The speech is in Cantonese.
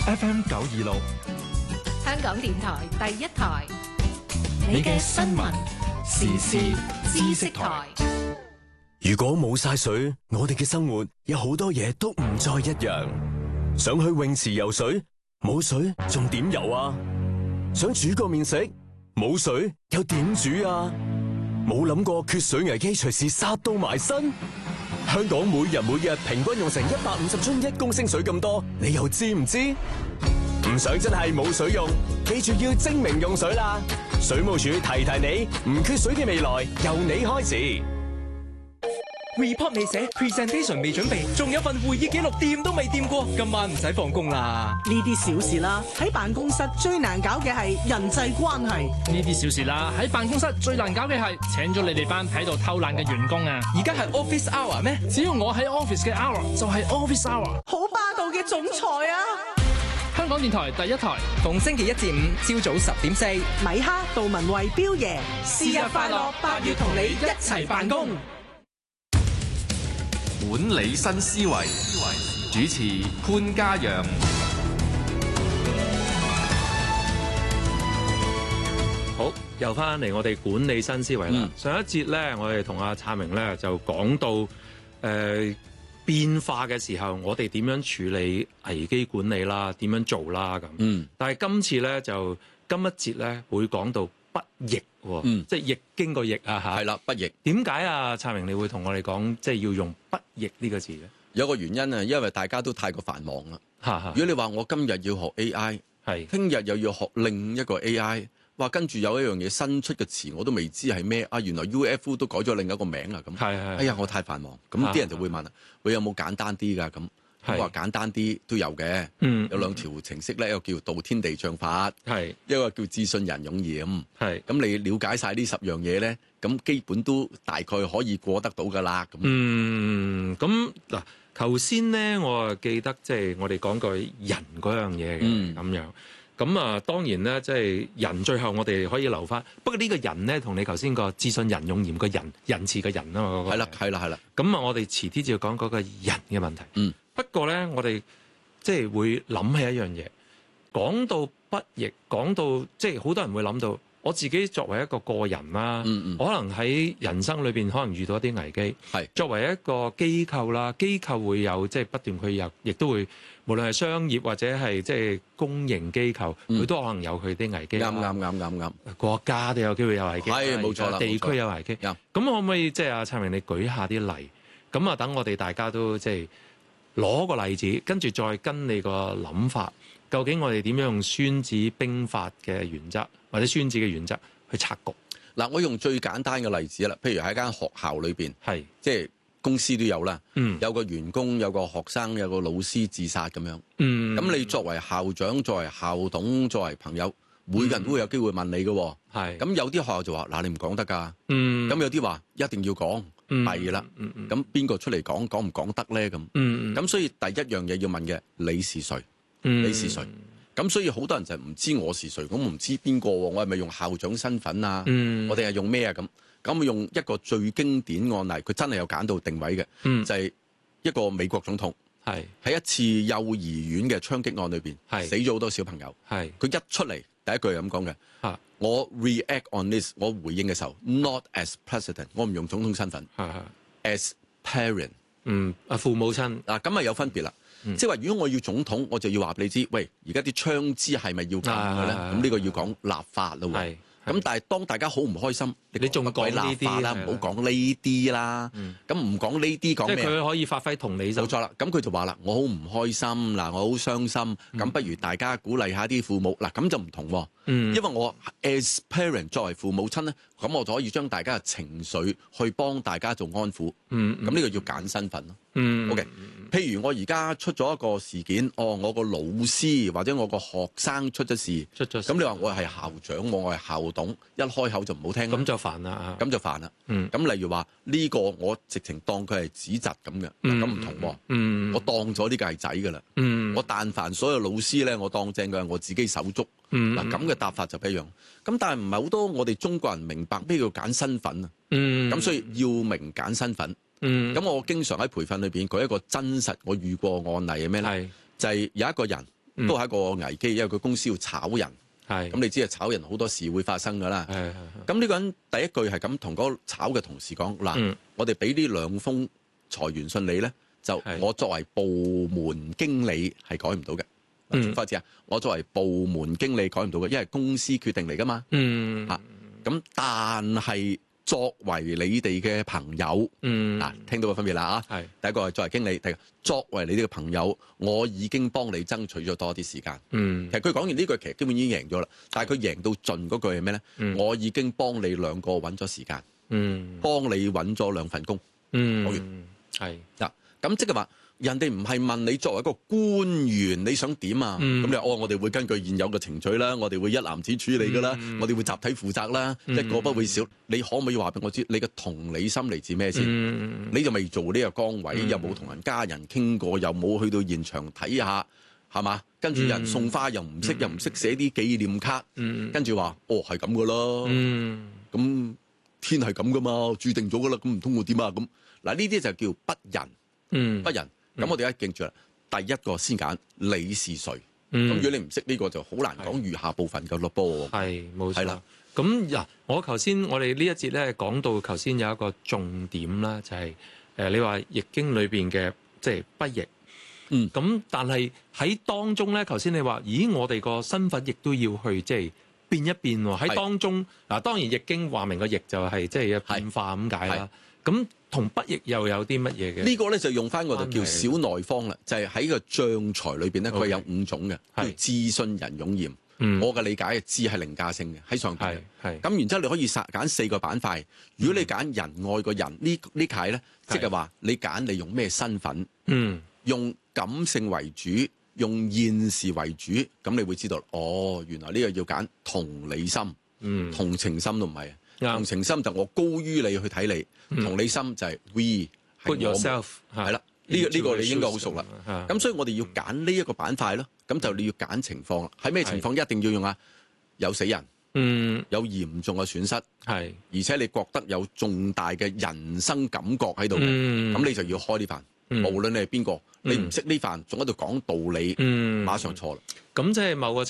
FM 926， 香港電台第一台， 你嘅新聞時事知識台。 如果冇晒水，我哋嘅生活有好多嘢都唔再一樣。想去泳池游水，冇水仲點游啊？想煮個麵食，冇水又點煮啊？冇諗過缺水危機隨時殺到埋身。香港每日平均用成150樽1公升水咁多，你又知唔知？唔想真係冇水用，記住要精明用水啦！水務署提你，唔缺水嘅未來由你開始。 report 未寫 ，presentation 未準備，仲有份會議記錄掂都未掂過，今晚唔使放工啦。 呢啲小事啦，喺辦公室最難搞嘅係人際關係。 呢啲小事啦，喺辦公室最難搞嘅係請咗你哋班喺度偷懶嘅員工啊！ 而家係 office hour 咩？ 只要我喺 office 嘅 hour 就係 office hour。 好霸道嘅總裁啊！ 香港電台第一台， 逢星期1至5朝早10點4， 米哈、杜文慧、彪爺， 是日快樂，8月同你一齊辦公。 管理新思維，主持潘嘉陽。 好，又翻嚟我哋管理新思維啦。上一節咧，我哋同阿燦明咧就講到變化嘅時候，我哋點樣處理危機管理啦，點樣做啦咁。但係今次咧就今一節咧會講到不逆喎，即係易經個易啊嚇。 係啦，不逆。 點解啊？燦明，你會同我哋講即係要用不逆呢個字咧？ 有個原因啊，因為大家都太過繁忙啦。如果你話我今日要學 AI， 聽日又要學另一個 AI， 話跟住有一樣嘢新出嘅詞我都未知係咩啊？原來 UFO 都改咗另一個名啦咁。哎呀，我太繁忙，咁啲人就會問啦，會有冇簡單啲㗎咁？我話簡單啲都有嘅，有兩條程式咧，一個叫道天地將法，一個叫智信仁勇嚴。咁你了解晒呢10樣嘢咧，咁基本都大概可以過得到噶啦。 咁嗱，頭先咧我記得即係我哋講過人嗰樣嘢嘅咁樣。咁啊，當然咧，即係人最後我哋可以留翻。不過呢個人咧，同你頭先個智信仁勇嚴個仁慈嘅人啊嘛， 係啦。 咁啊，我哋遲啲就要講嗰個人嘅問題。不過咧，我哋即係會諗起一樣嘢，講到不逆，講到即係好多人會諗到，我自己作為一個個人啦，可能喺人生裏邊可能遇到一啲危機。作為一個機構啦，機構會有即係不斷佢有，亦都會無論係商業或者係即係公營機構，佢都可能有佢啲危機。 啱。 國家都有機會有危機， 係冇錯啦。 地區有危機。咁可唔可以即係阿燦明，你舉下啲例？咁啊，等我哋大家都即係攞個例子，跟住再跟你個諗法，究竟我哋點樣用孫子兵法嘅原則，或者孫子嘅原則去拆局？ 嗱，我用最簡單嘅例子啦，譬如喺間學校裏邊，即係公司都有啦，有個員工、有個學生、有個老師自殺咁樣。咁你作為校長、作為校董、作為朋友，每個人都會有機會問你嘅。咁有啲學校就話：嗱，你唔講得㗎。咁有啲話一定要講。弊啦，咁邊個出嚟講唔講得咧？咁所以第一樣嘢要問嘅，你是誰？你是誰？咁所以好多人就唔知我是誰，咁唔知邊個喎？我係咪用校長身份啊？我哋係用咩啊？咁我用一個最經典案例，佢真係有揀到定位嘅，就係一個美國總統喺一次幼兒園嘅槍擊案裏邊死咗好多小朋友。佢一出嚟第一句係咁講嘅。我 react on this， 我回應嘅時候 ，not as president， 我唔用總統身份 ，as parent， 父母親， 咁啊有分別啦。即係話，如果我要總統，我就要話俾你知，喂，而家啲槍支係咪要禁嘅咧？咁呢個要講立法咯。咁但係當大家好唔開心，你仲講立法啦，唔好講呢啲啦。咁唔講呢啲講咩？ 即係佢可以發揮同理心。 冇錯啦。咁佢就話啦，我好唔開心，嗱，我好傷心。咁不如大家鼓勵下啲父母。嗱，咁就唔同喎。因為我 as parent 作為父母親咧，咁我就可以將大家嘅情緒去幫大家做安撫。咁呢個要揀身份咯。OK，譬如我而家出咗一個事件，我個老師或者我個學生出咗事，咁你話我係校長，我係校董，一開口就唔好聽， 咁就煩啦。 咁例如話呢個我直情當佢係指責咁嘅，咁唔同喎。我當咗呢個係仔㗎啦。我但凡所有老師咧，我當正佢係我自己手足。嗱，咁嘅答法就不一樣。咁但係唔係好多我哋中國人明白咩叫揀身份啊？咁所以要明揀身份。咁我經常喺培訓裏邊舉一個真實我遇過案例係咩咧？就係有一個人都係一個危機，因為佢公司要炒人。咁你知啊，炒人好多事會發生㗎啦。咁呢個人第一句係咁同嗰個炒嘅同事講：嗱，我哋俾呢2封裁員信你咧，就我作為部門經理係改唔到嘅。重複一次啊，我作為部門經理改唔到嘅，因為公司決定嚟㗎嘛。咁但係作為你哋嘅朋友，聽到個分別啦啊！第一個係作為經理，第二個作為你哋嘅朋友，我已經幫你爭取咗多啲時間。其實佢講完呢句，其實基本已經贏咗啦。但係佢贏到盡嗰句係咩咧？我已經幫你2個揾咗時間，幫你揾咗2份工。講完係嗱，咁即係話。人哋唔係問你作為一個官員你想點啊？咁你我哋會根據現有嘅程序啦，我哋會一籃子處理㗎啦，我哋會集體負責啦，一個不會少。你可唔可以話俾我知你嘅同理心嚟自咩先？你就未做呢個崗位，又冇同人家人傾過，又冇去到現場睇下，係嘛？跟住有人送花又唔識，又唔識寫啲紀念卡，跟住話係咁㗎咯。咁天係咁㗎嘛，註定咗㗎啦。咁唔通我點啊？咁嗱呢啲就叫不仁，不仁。咁我哋一記住啦，第一個先揀你是誰。咁如果你唔識呢個，就好難講餘下部分嘅咯噃。 係冇錯。係啦。咁嗱，我哋呢一節咧講到頭先有一個重點啦，就係你話易經裏邊嘅即係不易。咁但係喺當中咧，頭先你話，咦，我哋個身份亦都要去即係變一變喎。喺當中嗱，當然易經話明個易就係即係變化咁解啦。咁同不易又有啲乜嘢嘅？呢個咧就用翻我哋叫小內方啦，就係喺個將才裏邊咧，佢有5種嘅，叫智、信、仁、勇、嚴。我嘅理解嘅智係凌駕性嘅喺上邊。咁然之後你可以揀4個板塊。如果你揀仁愛個仁呢屆咧，即係話你揀你用咩身份？用感性為主，用現時為主，咁你會知道原來呢個要揀同理心，同情心都唔係。同情心就我高於你去睇你，同理心就係 we put yourself 係啦，呢個你應該好熟啦。咁所以我哋要揀呢一個板塊咯，咁就你要揀情況啦。喺咩情況一定要用啊？有死人，有嚴重嘅損失，而且你覺得有重大嘅人生感覺喺度嘅，咁你就要開呢飯。無論你係邊個，你唔識呢飯，仲喺度講道理，馬上錯啦。 咁即係某個